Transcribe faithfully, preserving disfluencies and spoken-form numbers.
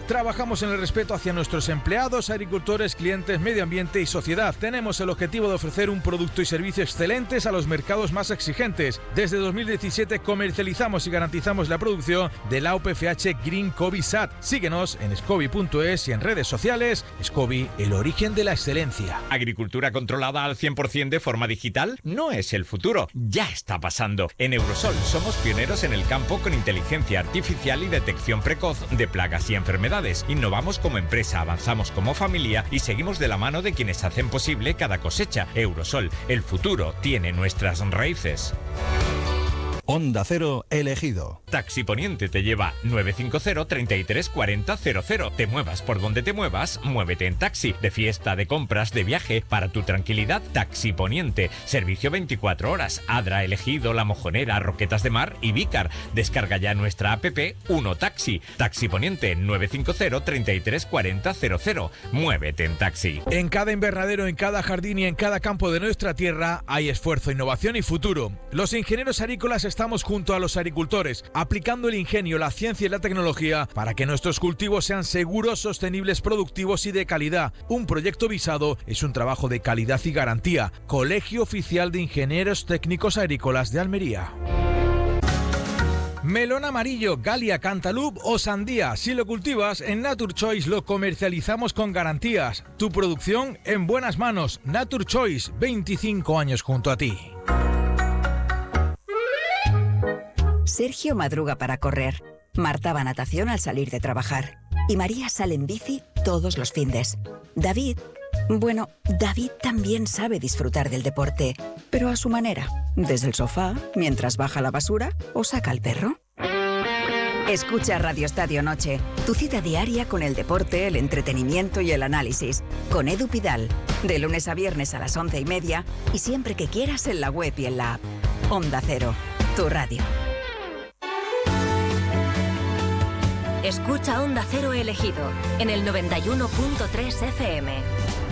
Trabajamos en el respeto hacia nuestros empleados, agricultores, clientes, medio ambiente y sociedad. Tenemos el objetivo de ofrecer un producto y servicio excelentes a los mercados más exigentes. Desde dos mil diecisiete comercializamos y garantizamos la producción de la U P F H Green Scoby S A T. Síguenos en scoby punto es y en redes sociales. Scoby, el origen de la excelencia. ¿Agricultura controlada al cien por ciento de forma digital? No es el futuro, ya está pasando. En Eurosol somos pioneros en el campo con inteligencia artificial y detección precoz de plagas y enfermedades. Innovamos como empresa, avanzamos como familia y seguimos de la mano de quienes hacen posible cada cosecha. Eurosol, el futuro tiene nuestras raíces. Onda Cero elegido. Taxi Poniente te lleva nueve cinco cero, treinta y tres, cuarenta, cero cero. Te muevas por donde te muevas, muévete en taxi. De fiesta, de compras, de viaje, para tu tranquilidad, Taxi Poniente. Servicio veinticuatro horas. Adra, Elegido, La Mojonera, Roquetas de Mar y Vícar. Descarga ya nuestra app Uno Taxi. Taxi Poniente nueve cinco cero, treinta y tres, cuarenta, cero cero. Muévete en taxi. En cada invernadero, en cada jardín y en cada campo de nuestra tierra hay esfuerzo, innovación y futuro. Los ingenieros agrícolas estamos junto a los agricultores, aplicando el ingenio, la ciencia y la tecnología para que nuestros cultivos sean seguros, sostenibles, productivos y de calidad. Un proyecto Visado es un trabajo de calidad y garantía. Colegio Oficial de Ingenieros Técnicos Agrícolas de Almería. Melón amarillo, Galia, Cantaloupe o sandía. Si lo cultivas, en Nature Choice lo comercializamos con garantías. Tu producción en buenas manos. Nature Choice, veinticinco años junto a ti. Sergio madruga para correr. Marta va a natación al salir de trabajar. Y María sale en bici todos los findes. David, bueno, David también sabe disfrutar del deporte, pero a su manera. Desde el sofá, mientras baja la basura o saca al perro. Escucha Radio Estadio Noche, tu cita diaria con el deporte, el entretenimiento y el análisis. Con Edu Pidal, de lunes a viernes a las once y media y siempre que quieras en la web y en la app. Onda Cero, tu radio. Escucha Onda Cero elegido en el noventa y uno punto tres F M.